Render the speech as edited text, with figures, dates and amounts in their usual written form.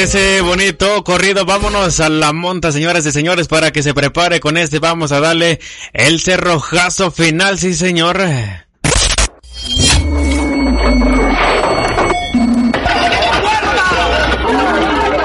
Ese bonito corrido, vámonos a la monta, señoras y señores, para que se prepare con este. Vamos a darle el cerrojazo final, sí señor.